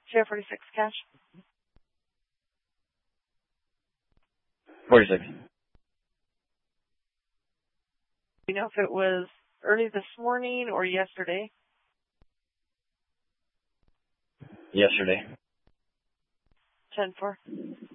Share 46 cash. 46. Do you know if it was early this morning or yesterday? Yesterday. 10-4.